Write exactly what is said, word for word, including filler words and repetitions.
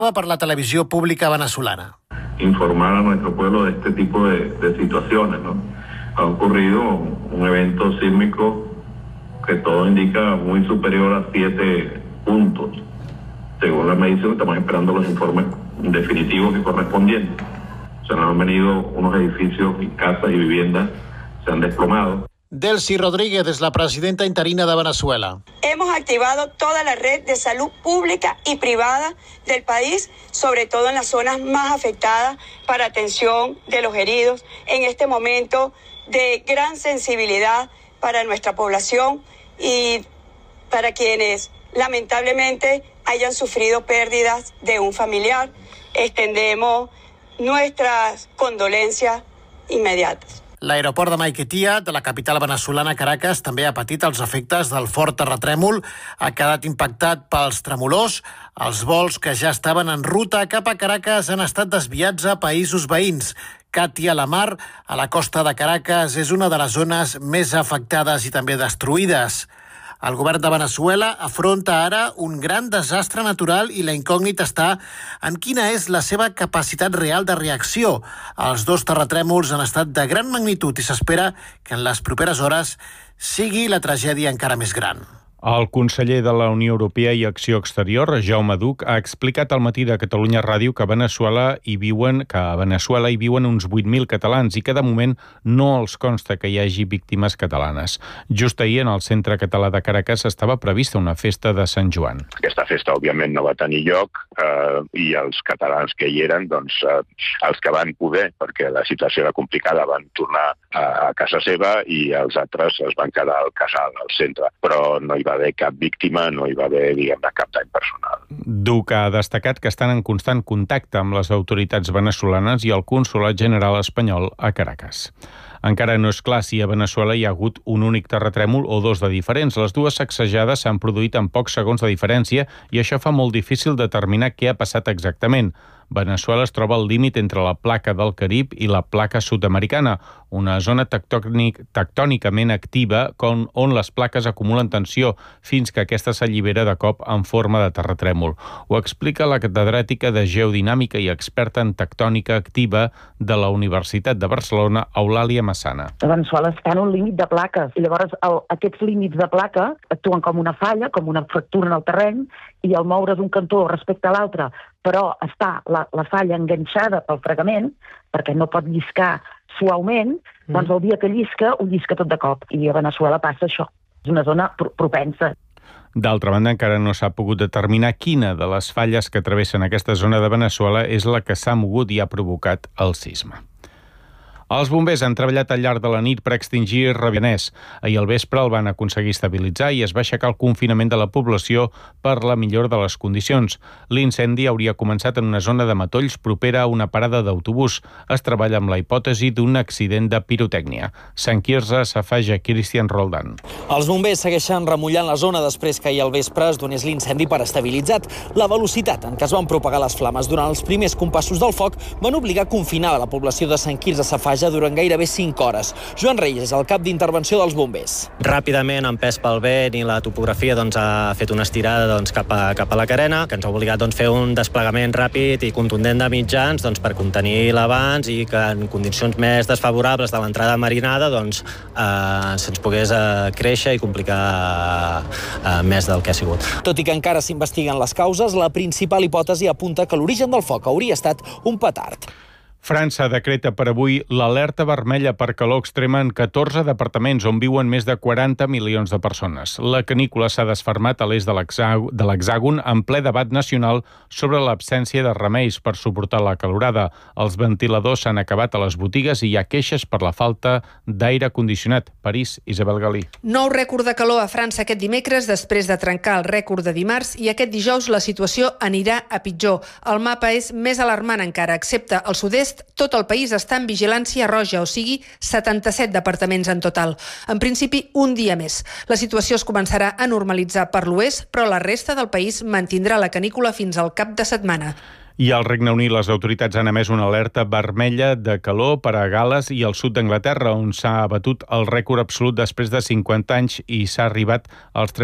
Per la televisió pública venezolana. Informar a nuestro pueblo de este tipo de, de situaciones, ¿no? Ha ocurrido un evento sísmico que todo indica muy superior a siete puntos. Según la medición, estamos esperando los informes definitivos y correspondientes. Se nos han venido unos edificios y casas y viviendas, se han desplomado. Delcy Rodríguez es la presidenta interina de Venezuela. Hemos activado toda la red de salud pública y privada del país, sobre todo en las zonas más afectadas, para atención de los heridos en este momento de gran sensibilidad para nuestra población y para quienes lamentablemente hayan sufrido pérdidas de un familiar. Extendemos nuestras condolencias inmediatas. L'aeroport de Maiquetía, de la capital venezolana Caracas, també ha patit els efectes del fort terratrèmol. Ha quedat impactat pels tremolors. Els vols que ja estaven en ruta cap a Caracas han estat desviats a països veïns. Katia Lamar, a la costa de Caracas, és una de les zones més afectades i també destruïdes. El govern de Venezuela afronta ara un gran desastre natural i la incògnita està en quina és la seva capacitat real de reacció. Els dos terratrèmols han estat de gran magnitud i s'espera que en les properes hores sigui la tragèdia encara més gran. El conseller de la Unió Europea i Acció Exterior, Jaume Duch, ha explicat al matí de Catalunya Ràdio que a Venezuela hi viuen que a Venezuela hi viuen uns vuit mil catalans i que de moment no els consta que hi hagi víctimes catalanes. Just ahir, en el Centre Català de Caracas, estava prevista una festa de Sant Joan. Aquesta festa, òbviament, no va tenir lloc eh, i els catalans que hi eren, doncs, eh, els que van poder, perquè la situació era complicada, van tornar a, a casa seva i els altres es van quedar al casal, al centre. Però no hi va haver cap víctima, no hi va haver, diguem-ne, cap dany personal. Duch ha destacat que estan en constant contacte amb les autoritats venezolanes i el Consolat General espanyol a Caracas. Encara no és clar si a Venezuela hi ha hagut un únic terratrèmol o dos de diferents. Les dues sacsejades s'han produït en pocs segons de diferència i això fa molt difícil determinar què ha passat exactament. Venezuela es troba al límit entre la placa del Carib i la placa sud-americana, una zona tectònic, tectònicament activa on, on les plaques acumulen tensió fins que aquesta s'allibera de cop en forma de terratrèmol. Ho explica la catedràtica de Geodinàmica i experta en tectònica activa de la Universitat de Barcelona, Eulàlia Massana. Venezuela està en un límit de plaques i llavors el, aquests límits de placa actuen com una falla, com una fractura en el terreny, i al moure's un cantó respecte a l'altre, però està la, la falla enganxada pel fregament, perquè no pot lliscar suaument, mm. doncs el dia que llisca, ho llisca tot de cop. I a Venezuela passa això. És una zona pro- propensa. D'altra banda, encara no s'ha pogut determinar quina de les falles que travessen aquesta zona de Venezuela és la que s'ha mogut i ha provocat el sisme. Els bombers han treballat al llarg de la nit per extingir Rabianès. Ahir al vespre el van aconseguir estabilitzar i es va aixecar el confinament de la població per la millora de les condicions. L'incendi hauria començat en una zona de matolls propera a una parada d'autobús. Es treballa amb la hipòtesi d'un accident de pirotècnia. Sant Quirze, Safaja, Cristian Roldán. Els bombers segueixen remullant la zona després que ahir al vespre es donés l'incendi per estabilitzat. La velocitat en què es van propagar les flames durant els primers compassos del foc van obligar a confinar la població de Sant Quirze, Safaja durant gairebé cinc hores. Joan Reyes, el cap d'intervenció dels bombers. Ràpidament, empès pel vent i la topografia, doncs, ha fet una estirada doncs, cap, a, cap a la carena, que ens ha obligat a doncs, fer un desplegament ràpid i contundent de mitjans doncs, per contenir l'avanç i que en condicions més desfavorables de l'entrada marinada doncs, eh, se'ns pogués eh, créixer i complicar eh, més del que ha sigut. Tot i que encara s'investiguen les causes, la principal hipòtesi apunta que l'origen del foc hauria estat un petard. França decreta per avui l'alerta vermella per calor extrema en catorze departaments on viuen més de quaranta milions de persones. La canícula s'ha desfermat a l'est de l'Hexàgon en ple debat nacional sobre l'absència de remeis per suportar la calorada. Els ventiladors s'han acabat a les botigues i hi ha queixes per la falta d'aire condicionat. París, Isabel Galí. Nou rècord de calor a França aquest dimecres després de trencar el rècord de dimarts i aquest dijous la situació anirà a pitjor. El mapa és més alarmant encara, excepte al sud-est. Tot el país està en vigilància roja, o sigui, setanta-set departaments en total. En principi, un dia més. La situació es començarà a normalitzar per l'oest, però la resta del país mantindrà la canícula fins al cap de setmana. I al Regne Unit les autoritats han emès una alerta vermella de calor per a Gal·les i al sud d'Anglaterra, on s'ha abatut el rècord absolut després de cinquanta anys i s'ha arribat als